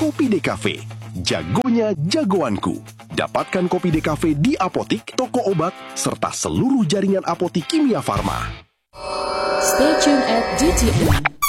Kopi Decafe. Jagonya jagoanku. Dapatkan Kopi Decafe di apotik, toko obat, serta seluruh jaringan apotik Kimia Farma. Stay tuned at DTN.